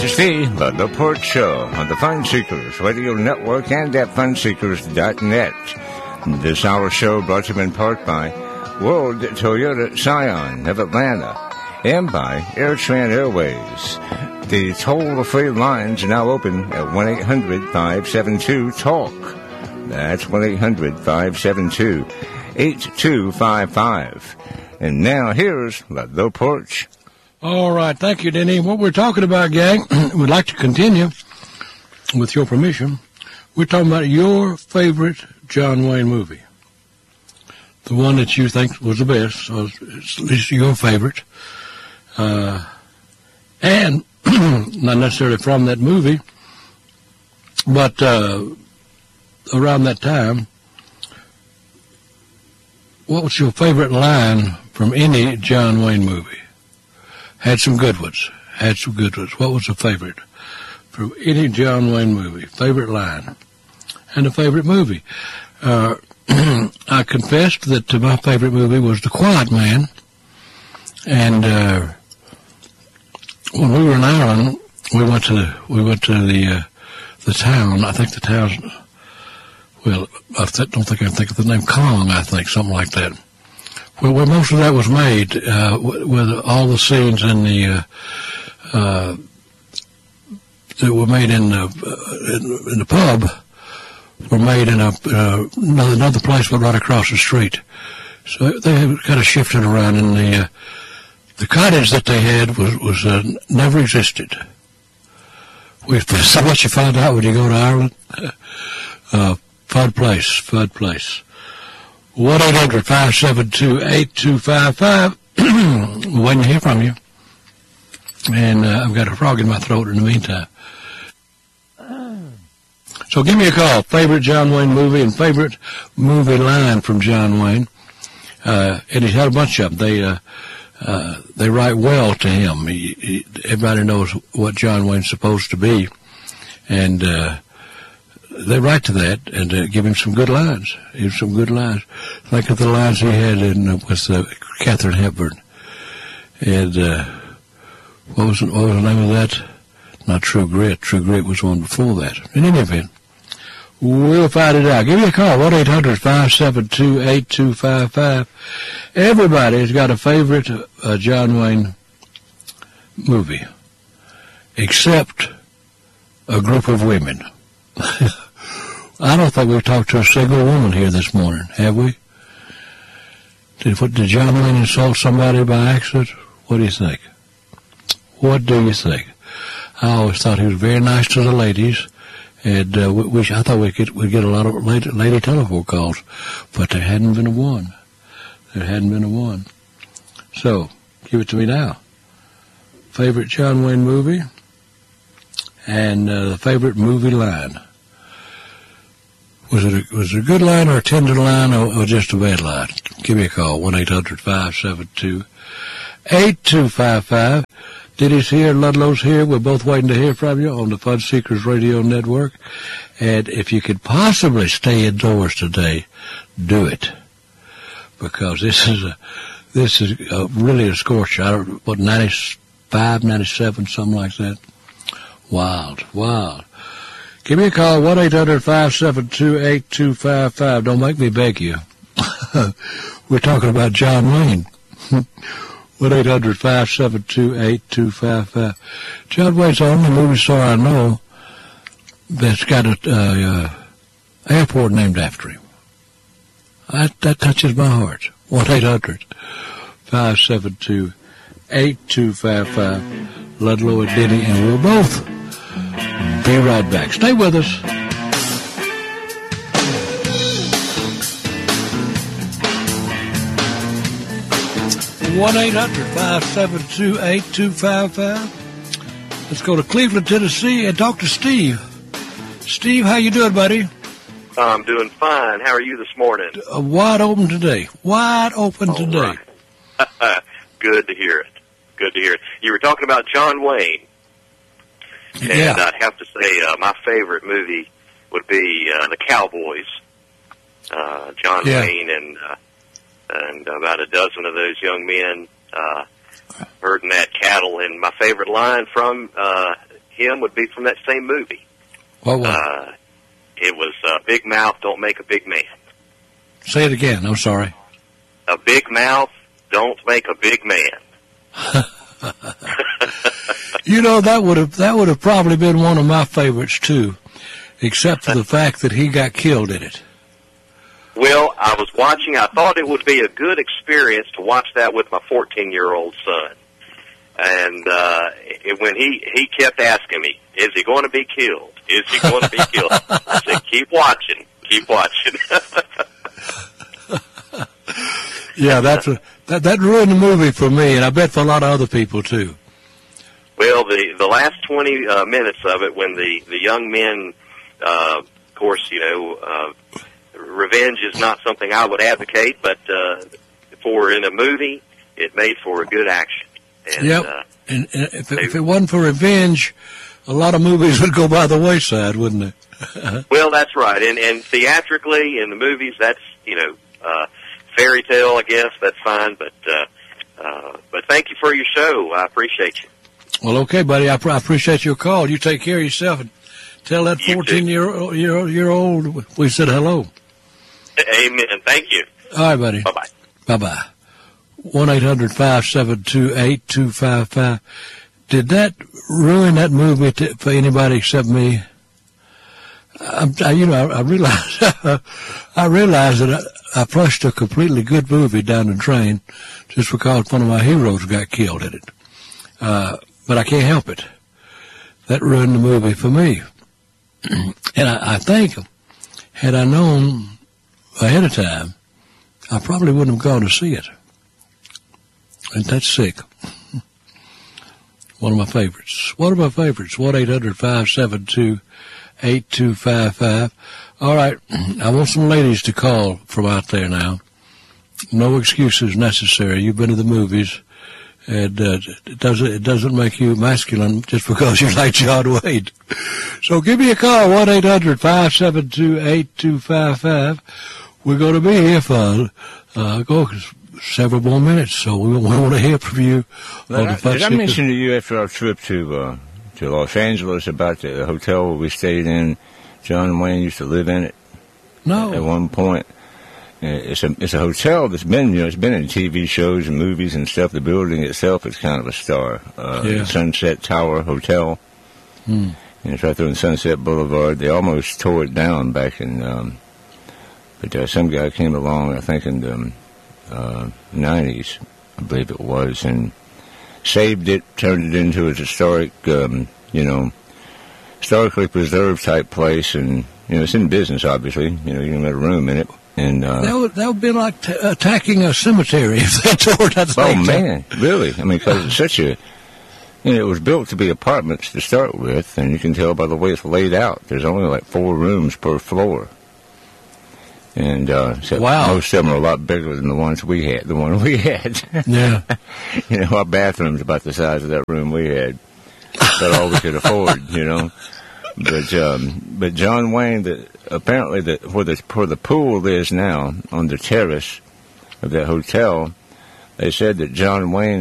is the Laporte Show on the Fun Seekers Radio Network and at funseekers.net. This hour show brought to you in part by World Toyota Scion of Atlanta and by AirTran Airways. The toll-free lines are now open at 1-800-572-TALK. That's 1-800-572-8255. And now here's the Porch. All right, thank you, Denny. What we're talking about, gang, we'd like to continue, with your permission. We're talking about your favorite John Wayne movie. The one that you think was the best, so it's at least your favorite. And not necessarily from that movie, but around that time, what was your favorite line from any John Wayne movie? Had some good ones. What was the favorite from any John Wayne movie? Favorite line and a favorite movie. I confessed that my favorite movie was The Quiet Man, and when we were in Ireland, we went to the town. I think the town's, well, I don't think I can think of the name, Kong, I think, something like that. Well, where most of that was made, with all the scenes in the that were made in the pub were made in another place, but right across the street. So they kind of shifted around, and the cottage that they had was never existed. So what you find out when you go to Ireland, Fudd Place. 1-800-572-8255. We're waiting to hear from you. And I've got a frog in my throat in the meantime. So give me a call. Favorite John Wayne movie and favorite movie line from John Wayne. And he's had a bunch of them. They write well to him. Everybody knows what John Wayne's supposed to be. And they write to that and give him some good lines. Think of the lines he had with Katharine Hepburn. And what was the name of that? Not True Grit. True Grit was one before that. In any event, we'll find it out. Give me a call, 1-800-572-8255. Everybody's got a favorite John Wayne movie, except a group of women. I don't think we've talked to a single woman here this morning, have we? Did John Wayne insult somebody by accident? What do you think? I always thought he was very nice to the ladies, and I thought we'd get a lot of lady telephone calls, but there hadn't been a one. So, give it to me now. Favorite John Wayne movie, and the favorite movie line. Was it a good line or a tender line or just a bad line? Give me a call, 1-800-572-8255. Diddy's here, Ludlow's here. We're both waiting to hear from you on the Fun Seekers Radio Network. And if you could possibly stay indoors today, do it. Because this is really a scorcher. 95, 97, something like that. Wild. Give me a call, 1-800-572-8255. Don't make me beg you. We're talking about John Wayne. 1-800-572-8255. John Wayne's the only movie star I know that's got an airport named after him. That touches my heart. 1-800-572-8255. Ludlow and Denny, and we'll both be right back. Stay with us. 1-800-572-8255. Let's go to Cleveland, Tennessee, and talk to Steve. Steve, how you doing, buddy? I'm doing fine. How are you this morning? Wide open today. Right. Good to hear it. You were talking about John Wayne. And yeah. I'd have to say my favorite movie would be The Cowboys. John Wayne and about a dozen of those young men herding that cattle. And my favorite line from him would be from that same movie. What was it? Was Big Mouth Don't Make a Big Man. Say it again. I'm sorry. A big mouth don't make a big man. You know, that would have probably been one of my favorites too, except for the fact that he got killed in it. Well, I was watching. I thought it would be a good experience to watch that with my 14-year-old son. And when he kept asking me, "Is he going to be killed? Is he going to be killed?" I said, "Keep watching. Keep watching." Yeah, that ruined the movie for me, and I bet for a lot of other people too. Well, the last 20 minutes of it, when the young men, of course, revenge is not something I would advocate, but for in a movie, it made for a good action. And, yep. And if it wasn't for revenge, a lot of movies would go by the wayside, wouldn't they? Well, that's right. And theatrically, in the movies, that's, fairy tale, I guess. That's fine. But thank you for your show. I appreciate you. Well, okay, buddy. I appreciate your call. You take care of yourself and tell that 14-year-old we said hello. Amen. Thank you. All right, buddy. Bye-bye. Bye-bye. 1-800-572-8255. Did that ruin that movie for anybody except me? I realized that I flushed a completely good movie down the drain just because one of my heroes got killed in it. But I can't help it. That ruined the movie for me. And I think, had I known ahead of time, I probably wouldn't have gone to see it. And that's sick. One of my favorites. 1-800-572-8255. All right. I want some ladies to call from out there now. No excuses necessary. You've been to the movies. And it doesn't make you masculine just because you like John Wayne. So give me a call, 1-800-572-8255. We're going to be here for several more minutes, so we want to hear from you. Did I mention to you after our trip to Los Angeles about the hotel where we stayed in? John Wayne used to live in it. No. At one point. It's a hotel that's been, it's been in TV shows and movies and stuff. The building itself is kind of a star. Sunset Tower Hotel. And it's right there on Sunset Boulevard. They almost tore it down back in, but some guy came along, I think in the 90s, I believe it was, and saved it, turned it into a historic, historically preserved type place. And, it's in business, obviously. You can let a room in it. And that would be like attacking a cemetery if they tore that thing. Oh, man, really? I mean, because it's such a, it was built to be apartments to start with, and you can tell by the way it's laid out. There's only like 4 rooms per floor. And wow. Most of them are a lot bigger than the one we had. Yeah. Our bathroom's about the size of that room we had. That's all we could afford, But John Wayne, apparently where the pool is now on the terrace of that hotel, they said that John Wayne